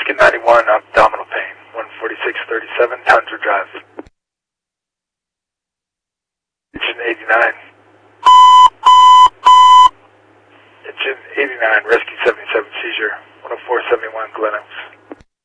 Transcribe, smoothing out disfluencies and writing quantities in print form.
Michigan 91, abdominal pain, 14637, Tundra Drive. Engine 89. Engine 89, rescue 77, seizure, 10471, Glen Oaks.